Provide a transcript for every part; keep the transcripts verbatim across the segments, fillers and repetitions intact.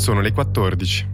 sono le quattordici.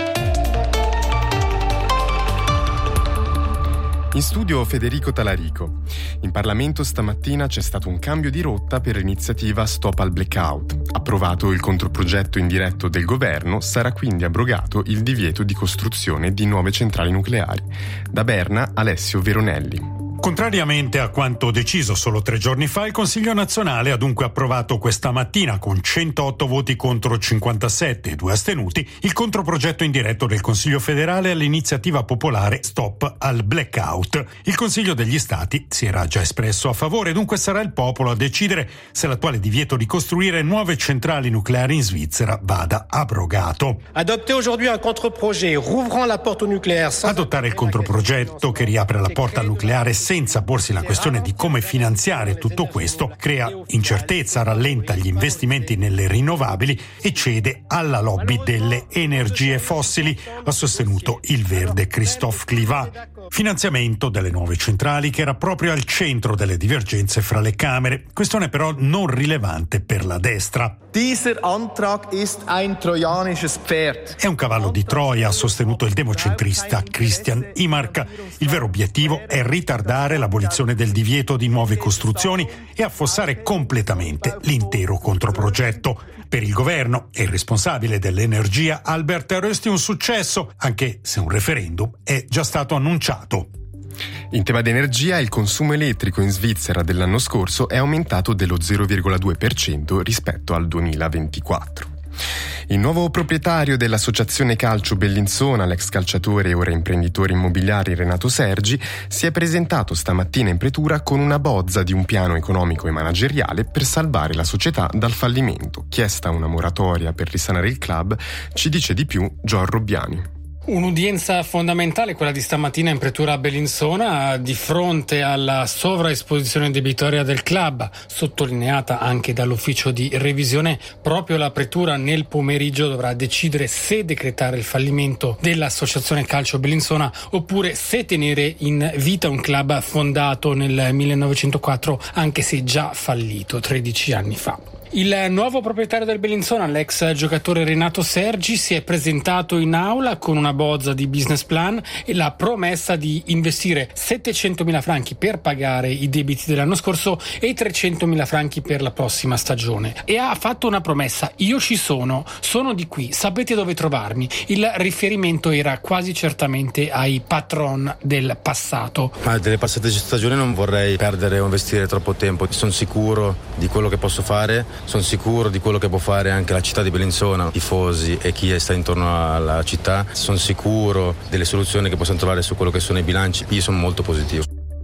In studio Federico Talarico. In Parlamento stamattina c'è stato un cambio di rotta per l'iniziativa Stop al Blackout. Approvato il controprogetto indiretto del governo, sarà quindi abrogato il divieto di costruzione di nuove centrali nucleari. Da Berna, Alessio Veronelli. Contrariamente a quanto deciso solo tre giorni fa, il Consiglio nazionale ha dunque approvato questa mattina, con centootto voti contro cinquantasette e due astenuti, il controprogetto indiretto del Consiglio federale all'iniziativa popolare Stop al Blackout. Il Consiglio degli Stati si era già espresso a favore, dunque sarà il popolo a decidere se l'attuale divieto di costruire nuove centrali nucleari in Svizzera vada abrogato. Adopter aujourd'hui un contre-projet rouvrant la porte au nucléaire. Adottare il controprogetto che riapre la porta al nucleare senza porsi la questione di come finanziare tutto questo crea incertezza, rallenta gli investimenti nelle rinnovabili e cede alla lobby delle energie fossili, ha sostenuto il verde Christophe Clivat. Finanziamento delle nuove centrali che era proprio al centro delle divergenze fra le Camere, questione però non rilevante per la destra. Dieser Antrag ist ein trojanisches Pferd. È un cavallo di Troia, ha sostenuto il democentrista Christian Imark. Il vero obiettivo è ritardare l'abolizione del divieto di nuove costruzioni e affossare completamente l'intero controprogetto. Per il governo e il responsabile dell'energia Albert Rösti un successo, anche se un referendum è già stato annunciato. In tema di energia, il consumo elettrico in Svizzera dell'anno scorso è aumentato dello zero virgola due per cento rispetto al duemilaventiquattro. Il nuovo proprietario dell'Associazione Calcio Bellinzona, l'ex calciatore e ora imprenditore immobiliare Renato Sergi, si è presentato stamattina in pretura con una bozza di un piano economico e manageriale per salvare la società dal fallimento. Chiesta una moratoria per risanare il club, ci dice di più Giorgio Robbiani. Un'udienza fondamentale, quella di stamattina in pretura a Bellinzona, di fronte alla sovraesposizione debitoria del club, sottolineata anche dall'ufficio di revisione. Proprio la pretura nel pomeriggio dovrà decidere se decretare il fallimento dell'Associazione Calcio Bellinzona oppure se tenere in vita un club fondato nel millenovecentoquattro, anche se già fallito tredici anni fa. Il nuovo proprietario del Bellinzona, l'ex giocatore Renato Sergi, si è presentato in aula con una bozza di business plan e la promessa di investire settecentomila franchi per pagare i debiti dell'anno scorso e trecentomila franchi per la prossima stagione. E ha fatto una promessa: io ci sono, sono di qui, sapete dove trovarmi. Il riferimento era quasi certamente ai patron del passato. Ma delle passate stagioni non vorrei perdere o investire troppo tempo. Sono sicuro di quello che posso fare. Sono sicuro di quello che può fare anche la città di Bellinzona, i tifosi e chi sta intorno alla città. Sono sicuro delle soluzioni che possiamo trovare su quello che sono i bilanci. Io sono molto positivo.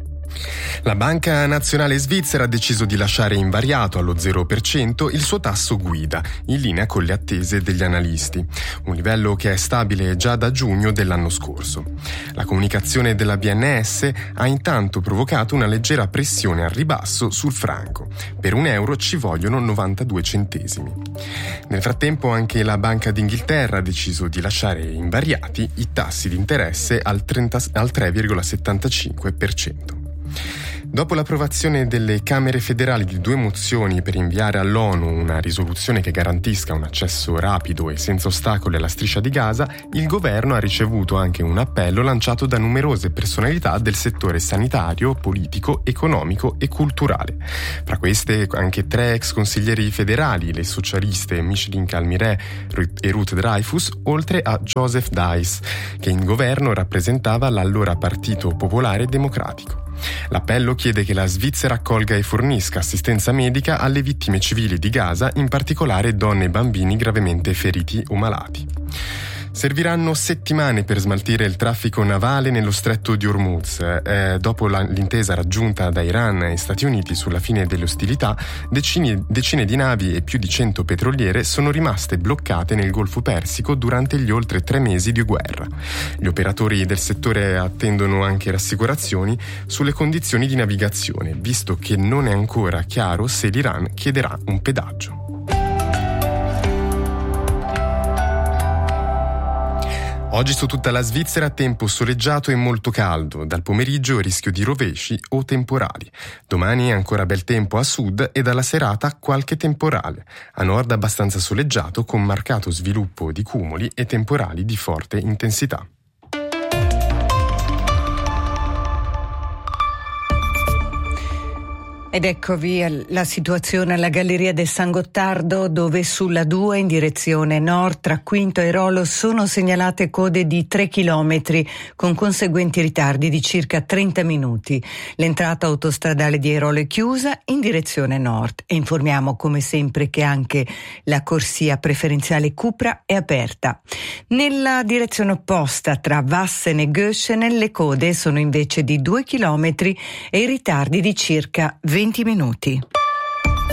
La Banca Nazionale Svizzera ha deciso di lasciare invariato allo zero per cento il suo tasso guida, in linea con le attese degli analisti, un livello che è stabile già da giugno dell'anno scorso. La comunicazione della B N S ha intanto provocato una leggera pressione al ribasso sul franco. Per un euro ci vogliono novantadue centesimi. Nel frattempo anche la Banca d'Inghilterra ha deciso di lasciare invariati i tassi di interesse al, trenta, al tre virgola settantacinque per cento. Dopo l'approvazione delle Camere federali di due mozioni per inviare all'ONU una risoluzione che garantisca un accesso rapido e senza ostacoli alla striscia di Gaza, il governo ha ricevuto anche un appello lanciato da numerose personalità del settore sanitario, politico, economico e culturale. Fra queste anche tre ex consiglieri federali, le socialiste Micheline Calmiré e Ruth Dreyfus, oltre a Joseph Dice, che in governo rappresentava l'allora Partito Popolare Democratico. L'appello chiede che la Svizzera accolga e fornisca assistenza medica alle vittime civili di Gaza, in particolare donne e bambini gravemente feriti o malati. Serviranno settimane per smaltire il traffico navale nello stretto di Hormuz. Eh, dopo la, l'intesa raggiunta da Iran e Stati Uniti sulla fine delle ostilità, decine, decine di navi e più di cento petroliere sono rimaste bloccate nel Golfo Persico durante gli oltre tre mesi di guerra. Gli operatori del settore attendono anche rassicurazioni sulle condizioni di navigazione, visto che non è ancora chiaro se l'Iran chiederà un pedaggio. Oggi su tutta la Svizzera tempo soleggiato e molto caldo, dal pomeriggio rischio di rovesci o temporali. Domani ancora bel tempo a sud e dalla serata qualche temporale. A nord abbastanza soleggiato con marcato sviluppo di cumuli e temporali di forte intensità. Ed eccovi la situazione alla Galleria del San Gottardo, dove sulla due in direzione nord tra Quinto e Rolo sono segnalate code di tre chilometri con conseguenti ritardi di circa trenta minuti. L'entrata autostradale di Airolo è chiusa in direzione nord e informiamo come sempre che anche la corsia preferenziale Cupra è aperta. Nella direzione opposta tra Vassen e Göschenen le code sono invece di due chilometri e i ritardi di circa venti minuti.